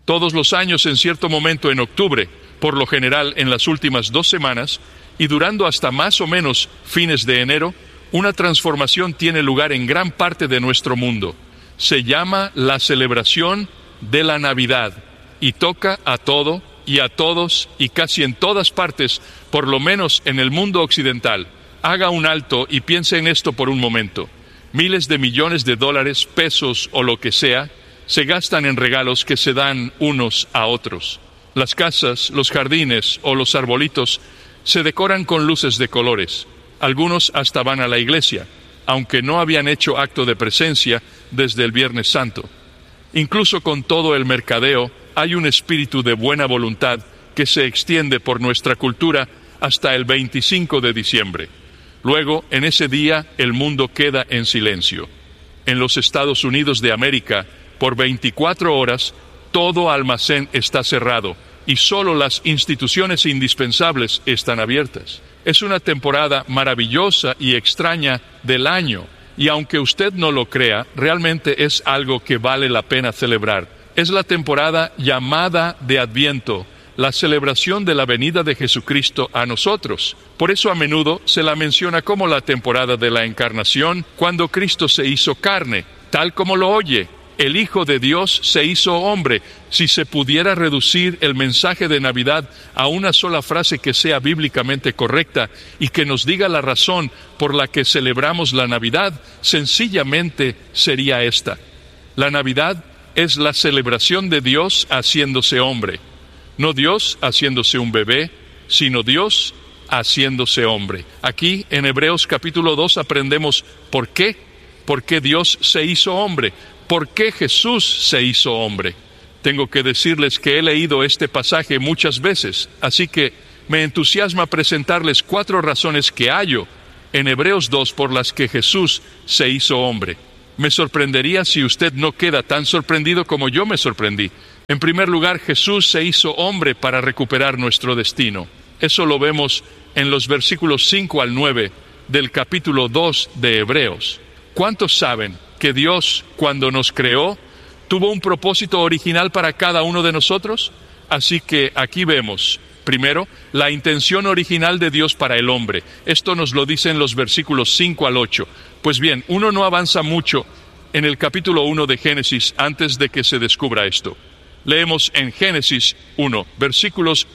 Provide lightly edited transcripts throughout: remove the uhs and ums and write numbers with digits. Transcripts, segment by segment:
Todos los años, en cierto momento en octubre, por lo general en las últimas 2 semanas, y durando hasta más o menos fines de enero, una transformación tiene lugar en gran parte de nuestro mundo. Se llama la celebración de la Navidad y toca a todo y a todos y casi en todas partes, por lo menos en el mundo occidental. Haga un alto y piense en esto por un momento. Miles de millones de dólares, pesos o lo que sea, se gastan en regalos que se dan unos a otros. Las casas, los jardines o los arbolitos se decoran con luces de colores. Algunos hasta van a la iglesia, aunque no habían hecho acto de presencia desde el Viernes Santo. Incluso con todo el mercadeo, hay un espíritu de buena voluntad que se extiende por nuestra cultura hasta el 25 de diciembre. Luego, en ese día, el mundo queda en silencio. En los Estados Unidos de América, por 24 horas, todo almacén está cerrado y solo las instituciones indispensables están abiertas. Es una temporada maravillosa y extraña del año, y aunque usted no lo crea, realmente es algo que vale la pena celebrar. Es la temporada llamada de Adviento, la celebración de la venida de Jesucristo a nosotros. Por eso a menudo se la menciona como la temporada de la encarnación, cuando Cristo se hizo carne, tal como lo oye. El Hijo de Dios se hizo hombre. Si se pudiera reducir el mensaje de Navidad a una sola frase que sea bíblicamente correcta y que nos diga la razón por la que celebramos la Navidad, sencillamente sería esta: la Navidad es la celebración de Dios haciéndose hombre. No Dios haciéndose un bebé, sino Dios haciéndose hombre. Aquí en Hebreos capítulo 2 aprendemos por qué. ¿Por qué Dios se hizo hombre? ¿Por qué Jesús se hizo hombre? Tengo que decirles que he leído este pasaje muchas veces, así que me entusiasma presentarles 4 razones que hallo en Hebreos 2 por las que Jesús se hizo hombre. Me sorprendería si usted no queda tan sorprendido como yo me sorprendí. En primer lugar, Jesús se hizo hombre para recuperar nuestro destino. Eso lo vemos en los versículos 5 al 9 del capítulo 2 de Hebreos. ¿Cuántos saben que Dios, cuando nos creó, tuvo un propósito original para cada uno de nosotros? Así que aquí vemos, primero, la intención original de Dios para el hombre. Esto nos lo dicen los versículos 5 al 8. Pues bien, uno no avanza mucho en el capítulo 1 de Génesis antes de que se descubra esto. Leemos en Génesis 1, versículos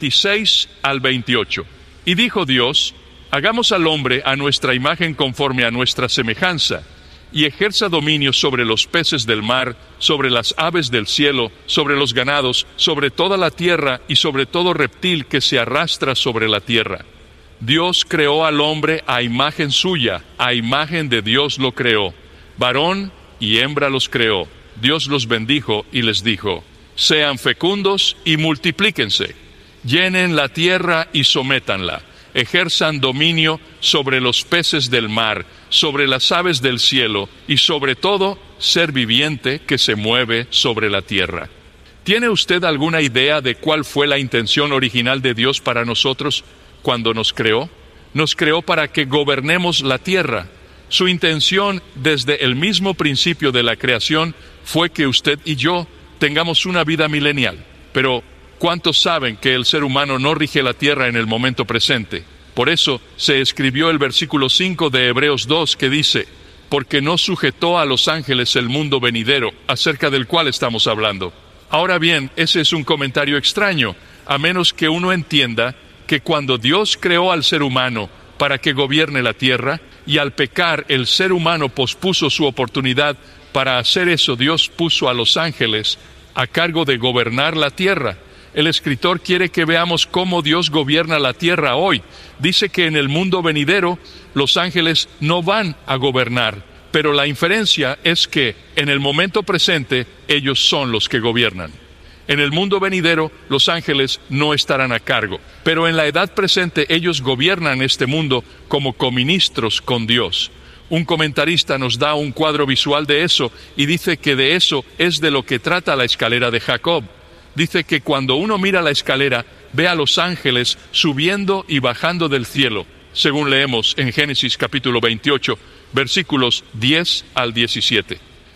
26 al 28. Y dijo Dios: hagamos al hombre a nuestra imagen conforme a nuestra semejanza, y ejerza dominio sobre los peces del mar, sobre las aves del cielo, sobre los ganados, sobre toda la tierra y sobre todo reptil que se arrastra sobre la tierra. Dios creó al hombre a imagen suya, a imagen de Dios lo creó. Varón y hembra los creó. Dios los bendijo y les dijo: sean fecundos y multiplíquense, llenen la tierra y sométanla. Ejerzan dominio sobre los peces del mar, sobre las aves del cielo y sobre todo ser viviente que se mueve sobre la tierra. ¿Tiene usted alguna idea de cuál fue la intención original de Dios para nosotros cuando nos creó? Nos creó para que gobernemos la tierra. Su intención desde el mismo principio de la creación fue que usted y yo tengamos una vida milenial. Pero ¿cuántos saben que el ser humano no rige la tierra en el momento presente? Por eso se escribió el versículo 5 de Hebreos 2 que dice: porque no sujetó a los ángeles el mundo venidero, acerca del cual estamos hablando. Ahora bien, ese es un comentario extraño, a menos que uno entienda que cuando Dios creó al ser humano para que gobierne la tierra, y al pecar el ser humano pospuso su oportunidad para hacer eso, Dios puso a los ángeles a cargo de gobernar la tierra. El escritor quiere que veamos cómo Dios gobierna la tierra hoy. Dice que en el mundo venidero los ángeles no van a gobernar, pero la inferencia es que en el momento presente ellos son los que gobiernan. En el mundo venidero los ángeles no estarán a cargo, pero en la edad presente ellos gobiernan este mundo como coministros con Dios. Un comentarista nos da un cuadro visual de eso y dice que de eso es de lo que trata la escalera de Jacob. Dice que cuando uno mira la escalera, ve a los ángeles subiendo y bajando del cielo, según leemos en Génesis capítulo 28, versículos 10 al 17.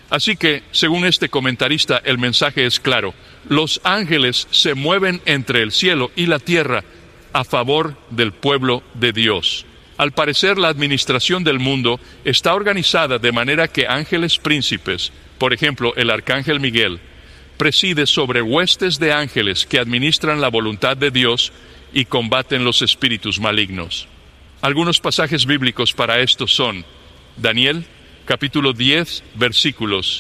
Así que, según este comentarista, el mensaje es claro. Los ángeles se mueven entre el cielo y la tierra a favor del pueblo de Dios. Al parecer, la administración del mundo está organizada de manera que ángeles príncipes, por ejemplo, el arcángel Miguel, preside sobre huestes de ángeles que administran la voluntad de Dios y combaten los espíritus malignos. Algunos pasajes bíblicos para esto son Daniel, capítulo 10, versículos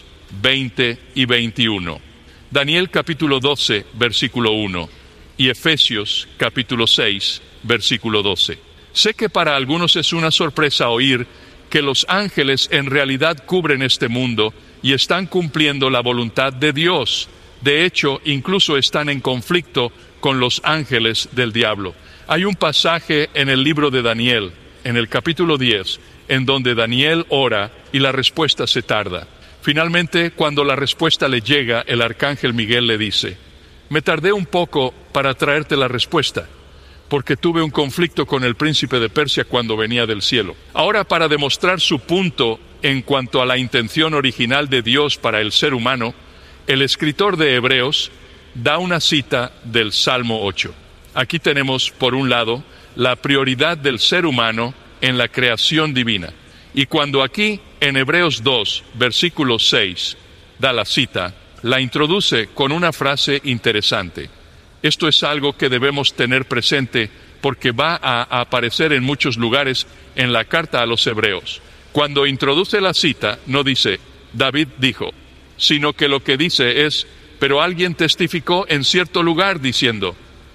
20 y 21. Daniel, capítulo 12, versículo 1. Y Efesios, capítulo 6, versículo 12. Sé que para algunos es una sorpresa oír que los ángeles en realidad cubren este mundo y están cumpliendo la voluntad de Dios. De hecho, incluso están en conflicto con los ángeles del diablo. Hay un pasaje en el libro de Daniel, en el capítulo 10, en donde Daniel ora y la respuesta se tarda. Finalmente, cuando la respuesta le llega, el arcángel Miguel le dice: me tardé un poco para traerte la respuesta, porque tuve un conflicto con el príncipe de Persia cuando venía del cielo. Ahora, para demostrar su punto en cuanto a la intención original de Dios para el ser humano, el escritor de Hebreos da una cita del Salmo 8. Aquí tenemos, por un lado, la prioridad del ser humano en la creación divina. Y cuando aquí, en Hebreos 2, versículo 6, da la cita, la introduce con una frase interesante. Esto es algo que debemos tener presente porque va a aparecer en muchos lugares en la carta a los Hebreos. Cuando introduce la cita, no dice, David dijo, sino que lo que dice es, pero alguien testificó en cierto lugar diciendo.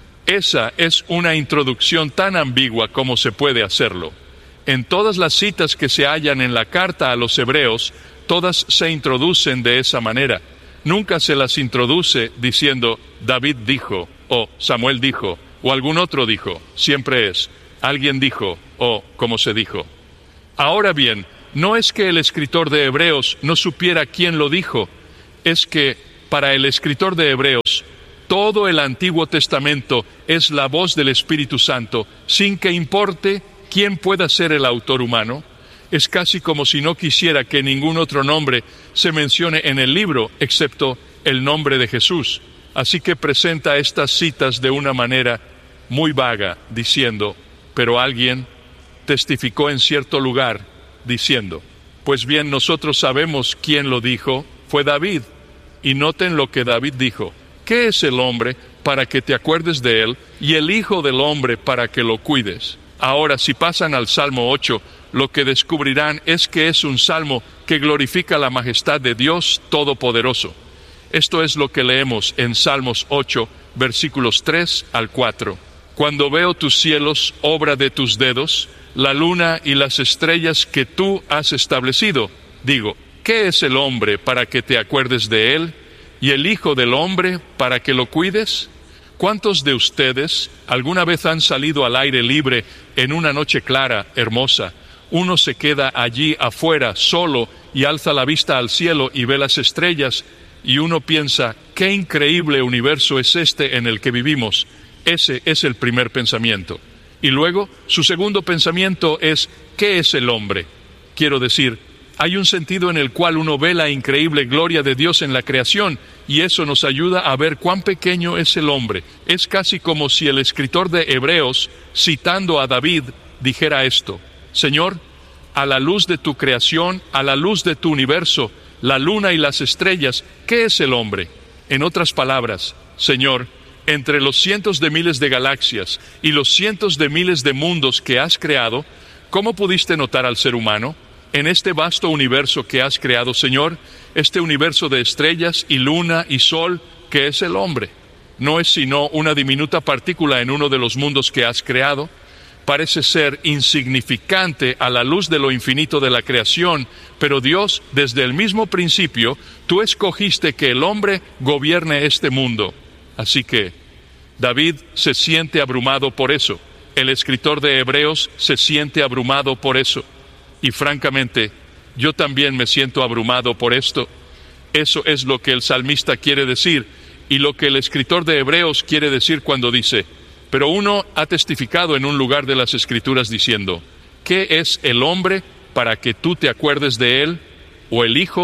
Esa es una introducción tan ambigua como se puede hacerlo. En todas las citas que se hallan en la carta a los Hebreos, todas se introducen de esa manera. Nunca se las introduce diciendo, David dijo, o Samuel dijo, o algún otro dijo. Siempre es, alguien dijo, o como se dijo. Ahora bien, no es que el escritor de Hebreos no supiera quién lo dijo, es que para el escritor de Hebreos, todo el Antiguo Testamento es la voz del Espíritu Santo, sin que importe quién pueda ser el autor humano. Es casi como si no quisiera que ningún otro nombre se mencione en el libro, excepto el nombre de Jesús. Así que presenta estas citas de una manera muy vaga, diciendo, pero alguien testificó en cierto lugar, diciendo. Pues bien, nosotros sabemos quién lo dijo, fue David. Y noten lo que David dijo. ¿Qué es el hombre para que te acuerdes de él, y el hijo del hombre para que lo cuides? Ahora, si pasan al Salmo 8, lo que descubrirán es que es un salmo que glorifica la majestad de Dios Todopoderoso. Esto es lo que leemos en Salmos 8, versículos 3 al 4. Cuando veo tus cielos, obra de tus dedos, la luna y las estrellas que tú has establecido, digo, ¿qué es el hombre para que te acuerdes de él? ¿Y el hijo del hombre para que lo cuides? ¿Cuántos de ustedes alguna vez han salido al aire libre en una noche clara, hermosa? Uno se queda allí afuera, solo, y alza la vista al cielo y ve las estrellas, y uno piensa, qué increíble universo es este en el que vivimos. Ese es el primer pensamiento. Y luego, su segundo pensamiento es, ¿qué es el hombre? Quiero decir, hay un sentido en el cual uno ve la increíble gloria de Dios en la creación, y eso nos ayuda a ver cuán pequeño es el hombre. Es casi como si el escritor de Hebreos, citando a David, dijera esto: Señor, a la luz de tu creación, a la luz de tu universo, la luna y las estrellas, ¿qué es el hombre? En otras palabras, Señor, entre los cientos de miles de galaxias y los cientos de miles de mundos que has creado, ¿cómo pudiste notar al ser humano? En este vasto universo que has creado, Señor, este universo de estrellas y luna y sol, ¿qué es el hombre? No es sino una diminuta partícula en uno de los mundos que has creado. Parece ser insignificante a la luz de lo infinito de la creación, pero Dios, desde el mismo principio, tú escogiste que el hombre gobierne este mundo. Así que David se siente abrumado por eso. El escritor de Hebreos se siente abrumado por eso. Y francamente, yo también me siento abrumado por esto. Eso es lo que el salmista quiere decir, y lo que el escritor de Hebreos quiere decir cuando dice, pero uno ha testificado en un lugar de las Escrituras diciendo, ¿qué es el hombre para que tú te acuerdes de él? ¿O el hijo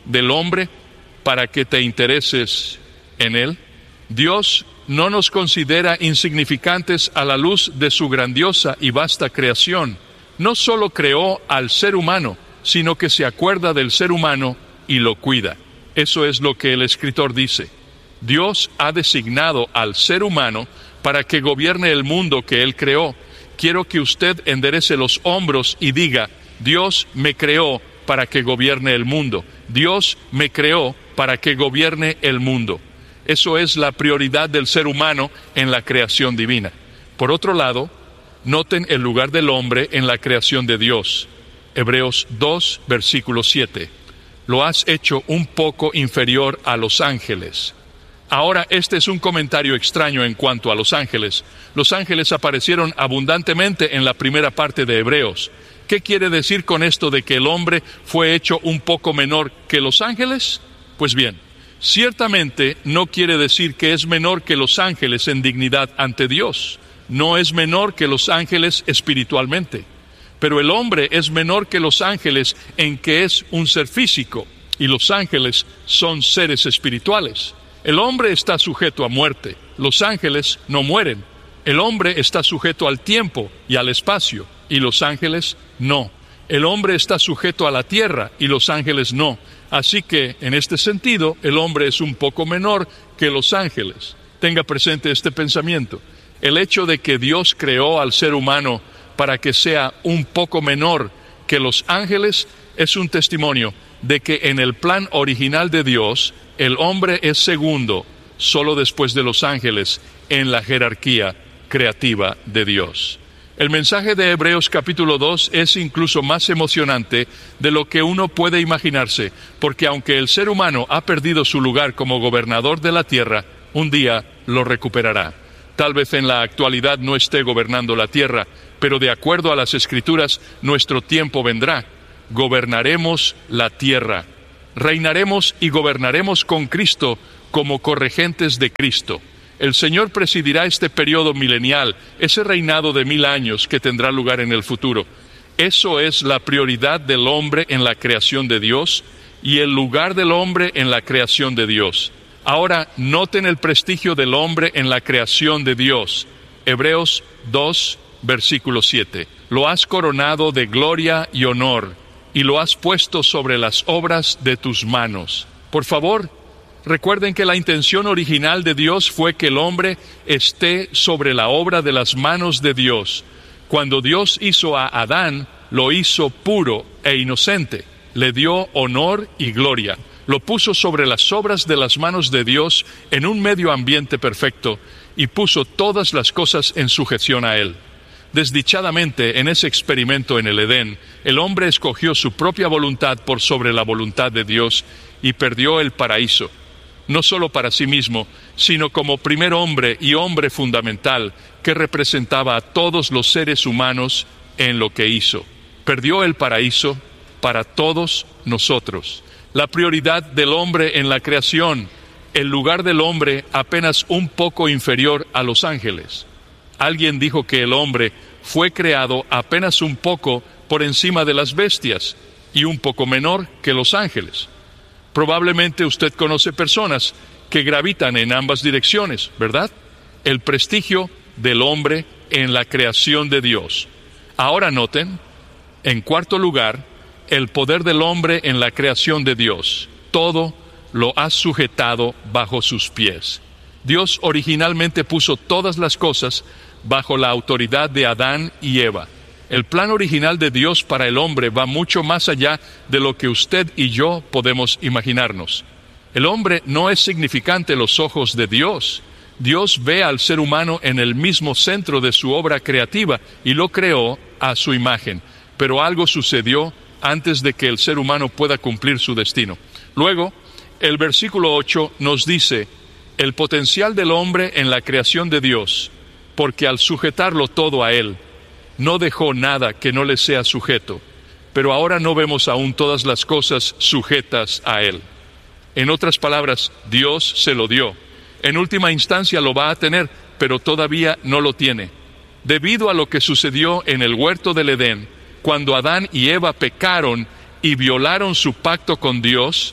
del hombre para que te intereses en él? Dios no nos considera insignificantes a la luz de su grandiosa y vasta creación. No solo creó al ser humano, sino que se acuerda del ser humano y lo cuida. Eso es lo que el escritor dice. Dios ha designado al ser humano para que gobierne el mundo que Él creó. Quiero que usted enderece los hombros y diga: Dios me creó para que gobierne el mundo. Dios me creó para que gobierne el mundo. Eso es la prioridad del ser humano en la creación divina. Por otro lado, noten el lugar del hombre en la creación de Dios. Hebreos 2, versículo 7. Lo has hecho un poco inferior a los ángeles. Ahora, este es un comentario extraño en cuanto a los ángeles. Los ángeles aparecieron abundantemente en la primera parte de Hebreos. ¿Qué quiere decir con esto de que el hombre fue hecho un poco menor que los ángeles? Pues bien, ciertamente no quiere decir que es menor que los ángeles en dignidad ante Dios. No es menor que los ángeles espiritualmente. Pero el hombre es menor que los ángeles en que es un ser físico, y los ángeles son seres espirituales. El hombre está sujeto a muerte, los ángeles no mueren. El hombre está sujeto al tiempo y al espacio, y los ángeles no. El hombre está sujeto a la tierra, y los ángeles no. Así que, en este sentido, el hombre es un poco menor que los ángeles. Tenga presente este pensamiento. El hecho de que Dios creó al ser humano para que sea un poco menor que los ángeles es un testimonio de que en el plan original de Dios, el hombre es segundo, solo después de los ángeles, en la jerarquía creativa de Dios. El mensaje de Hebreos capítulo 2 es incluso más emocionante de lo que uno puede imaginarse, porque aunque el ser humano ha perdido su lugar como gobernador de la tierra, un día lo recuperará. Tal vez en la actualidad no esté gobernando la tierra, pero de acuerdo a las Escrituras, nuestro tiempo vendrá. Gobernaremos la tierra. Reinaremos y gobernaremos con Cristo como corregentes de Cristo. El Señor presidirá este periodo milenial, ese reinado de 1000 años que tendrá lugar en el futuro. Eso es la prioridad del hombre en la creación de Dios y el lugar del hombre en la creación de Dios. Ahora, noten el prestigio del hombre en la creación de Dios. Hebreos 2, versículo 7. Lo has coronado de gloria y honor, y lo has puesto sobre las obras de tus manos. Por favor, recuerden que la intención original de Dios fue que el hombre esté sobre la obra de las manos de Dios. Cuando Dios hizo a Adán, lo hizo puro e inocente. Le dio honor y gloria. Lo puso sobre las obras de las manos de Dios en un medio ambiente perfecto y puso todas las cosas en sujeción a Él. Desdichadamente, en ese experimento en el Edén, el hombre escogió su propia voluntad por sobre la voluntad de Dios y perdió el paraíso, no solo para sí mismo, sino como primer hombre y hombre fundamental que representaba a todos los seres humanos en lo que hizo. Perdió el paraíso para todos nosotros. La prioridad del hombre en la creación, el lugar del hombre apenas un poco inferior a los ángeles. Alguien dijo que el hombre fue creado apenas un poco por encima de las bestias y un poco menor que los ángeles. Probablemente usted conoce personas que gravitan en ambas direcciones, ¿verdad? El prestigio del hombre en la creación de Dios. Ahora noten, en cuarto lugar, el poder del hombre en la creación de Dios. Todo lo ha sujetado bajo sus pies. Dios originalmente puso todas las cosas bajo la autoridad de Adán y Eva. El plan original de Dios para el hombre va mucho más allá de lo que usted y yo podemos imaginarnos. El hombre no es significante a los ojos de Dios. Dios ve al ser humano en el mismo centro de su obra creativa y lo creó a su imagen. Pero algo sucedió antes de que el ser humano pueda cumplir su destino. Luego, el versículo 8 nos dice, el potencial del hombre en la creación de Dios, porque al sujetarlo todo a Él, no dejó nada que no le sea sujeto, pero ahora no vemos aún todas las cosas sujetas a Él. En otras palabras, Dios se lo dio. En última instancia lo va a tener, pero todavía no lo tiene. Debido a lo que sucedió en el huerto del Edén, cuando Adán y Eva pecaron y violaron su pacto con Dios,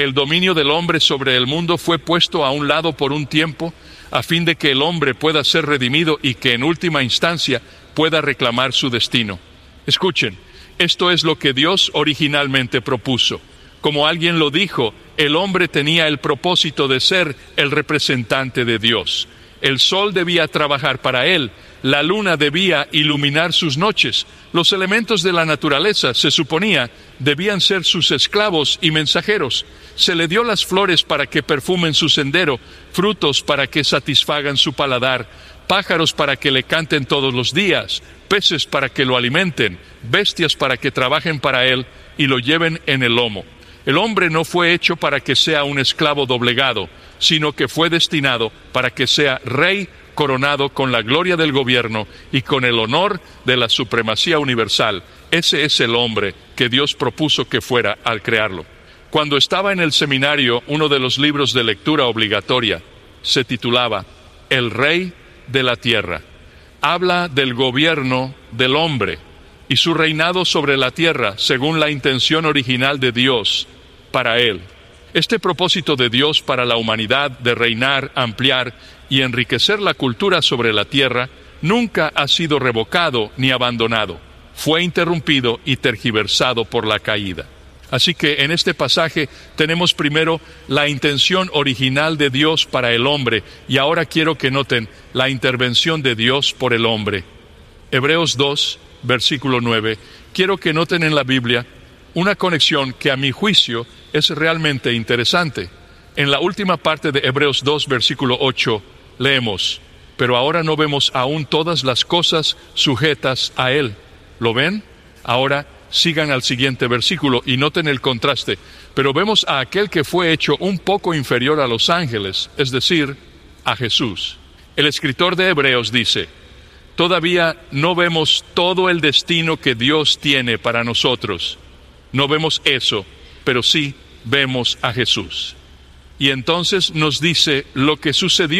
el dominio del hombre sobre el mundo fue puesto a un lado por un tiempo, a fin de que el hombre pueda ser redimido y que en última instancia pueda reclamar su destino. Escuchen, esto es lo que Dios originalmente propuso. Como alguien lo dijo, el hombre tenía el propósito de ser el representante de Dios. El sol debía trabajar para él, la luna debía iluminar sus noches, los elementos de la naturaleza, se suponía, debían ser sus esclavos y mensajeros. Se le dio las flores para que perfumen su sendero, frutos para que satisfagan su paladar, pájaros para que le canten todos los días, peces para que lo alimenten, bestias para que trabajen para él y lo lleven en el lomo. El hombre no fue hecho para que sea un esclavo doblegado, sino que fue destinado para que sea rey coronado con la gloria del gobierno y con el honor de la supremacía universal. Ese es el hombre que Dios propuso que fuera al crearlo. Cuando estaba en el seminario, uno de los libros de lectura obligatoria se titulaba El Rey de la Tierra. Habla del gobierno del hombre y su reinado sobre la tierra según la intención original de Dios para él. Este propósito de Dios para la humanidad de reinar, ampliar y enriquecer la cultura sobre la tierra nunca ha sido revocado ni abandonado. Fue interrumpido y tergiversado por la caída. Así que en este pasaje tenemos primero la intención original de Dios para el hombre y ahora quiero que noten la intervención de Dios por el hombre. Hebreos 2, versículo 9. Quiero que noten en la Biblia una conexión que a mi juicio es realmente interesante. En la última parte de Hebreos 2, versículo 8, leemos: pero ahora no vemos aún todas las cosas sujetas a Él. ¿Lo ven? Ahora sigan al siguiente versículo y noten el contraste. Pero vemos a aquel que fue hecho un poco inferior a los ángeles, es decir, a Jesús. El escritor de Hebreos dice: todavía no vemos todo el destino que Dios tiene para nosotros. No vemos eso, pero sí vemos a Jesús. Y entonces nos dice lo que sucedió